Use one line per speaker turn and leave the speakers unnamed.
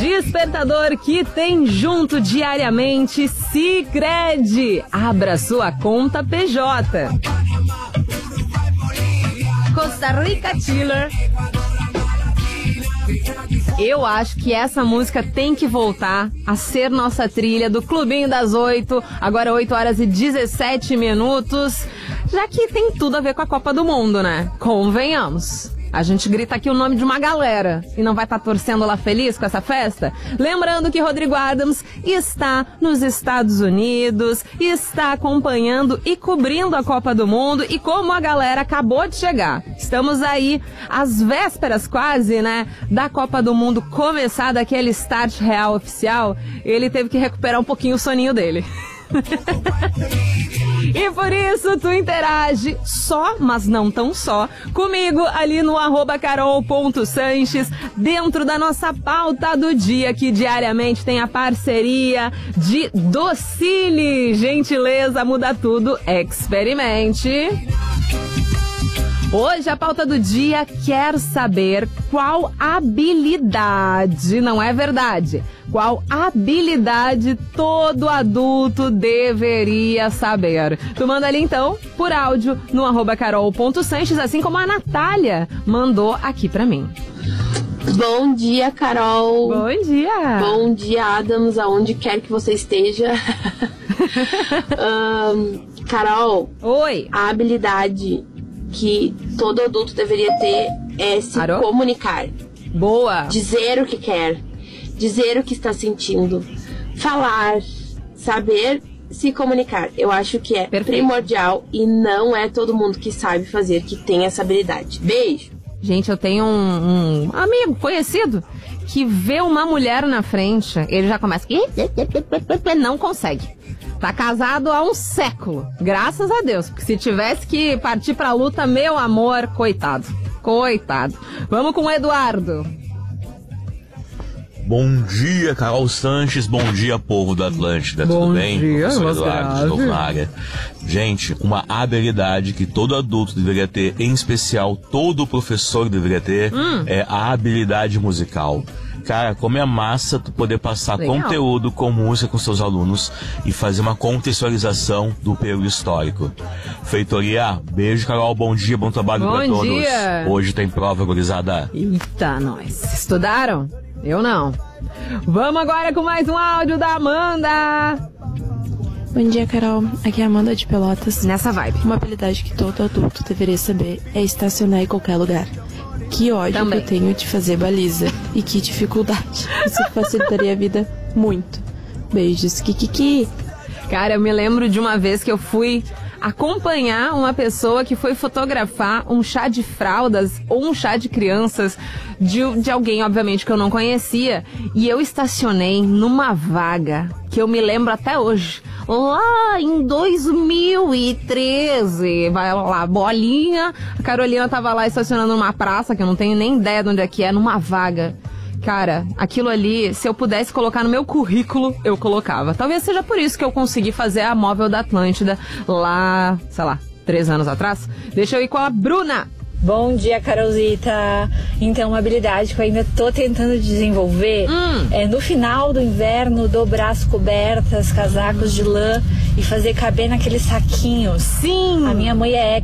Despertador que tem junto diariamente Sicredi. Abra sua conta PJ. Costa Rica Chiller. Eu acho que essa música tem que voltar a ser nossa trilha do Clubinho das 8, agora 8h17, já que tem tudo a ver com a Copa do Mundo, né? Convenhamos. A gente grita aqui o nome de uma galera e não vai estar torcendo lá feliz com essa festa? Lembrando que Rodrigo Adams está nos Estados Unidos, está acompanhando e cobrindo a Copa do Mundo, e como a galera acabou de chegar, estamos aí às vésperas quase, né, da Copa do Mundo começar, daquele start real oficial, ele teve que recuperar um pouquinho o soninho dele. E por isso tu interage só, mas não tão só, comigo ali no @carol.sanches, dentro da nossa pauta do dia, que diariamente tem a parceria de Docile. Gentileza muda tudo, experimente. Hoje a pauta do dia quer saber qual habilidade, não é verdade, qual habilidade todo adulto deveria saber. Tu manda ali então, por áudio, no @carol.sanches, assim como a Natália mandou aqui pra mim.
Bom dia, Carol.
Bom dia.
Bom dia, Adams, aonde quer que você esteja. Carol.
Oi.
A habilidade que todo adulto deveria ter é se comunicar.
Boa.
Dizer o que quer, dizer o que está sentindo, falar, saber se comunicar. Eu acho que é primordial e não é todo mundo que sabe fazer, que tem essa habilidade. Beijo.
Gente, eu tenho um amigo conhecido que vê uma mulher na frente, ele já começa... Não consegue. Tá casado há um século, graças a Deus, porque se tivesse que partir pra luta, meu amor, coitado. Coitado. Vamos com o Eduardo.
Bom dia, Carol Sanches. Bom dia, povo da Atlântida.
Bom
Tudo bem?
Dia,
professor Eduardo, de novo na área. Gente, uma habilidade que todo adulto deveria ter, em especial todo professor deveria ter, é a habilidade musical. Cara, como é massa tu poder passar conteúdo com música com seus alunos e fazer uma contextualização do período histórico. Feitoria, beijo, Carol, bom dia, bom trabalho pra todos.
Bom dia.
Hoje tem prova, gurizada.
Eita, nós. Estudaram? Eu não. Vamos agora com mais um áudio da Amanda.
Bom dia, Carol. Aqui é a Amanda de Pelotas.
Nessa vibe.
Uma habilidade que todo adulto deveria saber é estacionar em qualquer lugar. Que ódio também que eu tenho de fazer baliza. E que dificuldade. Isso facilitaria a vida muito. Beijos, Kikiki.
Cara, eu me lembro de uma vez que eu fui acompanhar uma pessoa que foi fotografar um chá de fraldas ou um chá de crianças de alguém, obviamente, que eu não conhecia. E eu estacionei numa vaga que eu me lembro até hoje. Lá em 2013, vai lá, bolinha, a Carolina tava lá estacionando numa praça, que eu não tenho nem ideia de onde é que é, numa vaga. Cara, aquilo ali, se eu pudesse colocar no meu currículo, eu colocava. Talvez seja por isso que eu consegui fazer a móvel da Atlântida lá, sei lá, 3 anos atrás. Deixa eu ir com a Bruna.
Bom dia, Carolzita. Então, uma habilidade que eu ainda tô tentando desenvolver é no final do inverno dobrar as cobertas, casacos de lã e fazer caber naqueles saquinhos.
Sim!
A minha mãe é